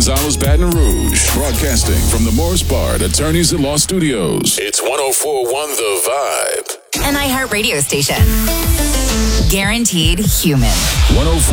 Gonzalez, Baton Rouge. Broadcasting from the Morris Bard Attorneys at Law Studios. It's 104.1 The Vibe. An iHeartRadio station. Guaranteed human. 104.